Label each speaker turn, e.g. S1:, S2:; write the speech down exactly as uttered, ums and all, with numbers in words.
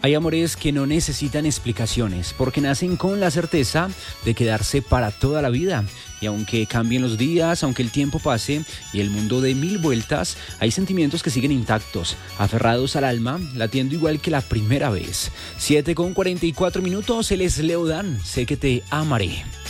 S1: Hay amores que no necesitan explicaciones porque nacen con la certeza de quedarse para toda la vida. Y aunque cambien los días, aunque el tiempo pase y el mundo dé mil vueltas, hay sentimientos que siguen intactos, aferrados al alma, latiendo igual que la primera vez. siete con cuarenta y cuatro minutos, él es Leo Dan, sé que te amaré.